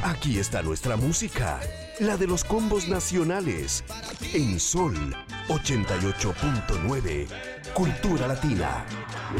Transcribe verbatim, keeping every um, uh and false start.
Aquí está nuestra música, la de los combos nacionales, en Sol ochenta y ocho punto nueve, Cultura Latina.